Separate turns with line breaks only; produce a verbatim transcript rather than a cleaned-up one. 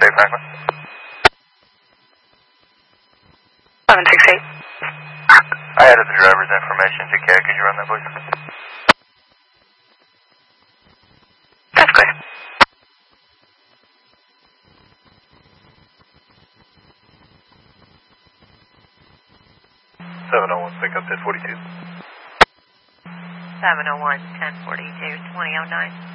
Dave Franklin.
seven six eight.
I added the driver's information to C A D. Could you run that, please?
That's good.
seven oh one, pick up ten forty-two.
seven oh one, ten forty-two, twenty oh nine.